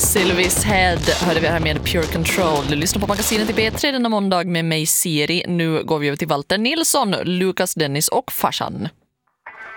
Sylvies Head hörde vi här med Pure Control. Du lyssnar på magasinet i B3 denna måndag med mig Siri. Nu går vi över till Walter Nilsson, Lukas, Dennis och farsan.